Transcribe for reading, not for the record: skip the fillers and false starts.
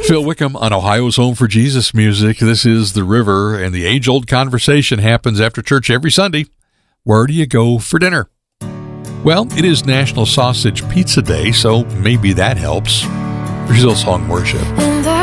Phil Wickham on Ohio's Home for Jesus Music. This is The River, and the age-old conversation happens after church every Sunday. Where do you go for dinner? Well, it is National Sausage Pizza Day, so maybe that helps. Here's Hillsong Worship.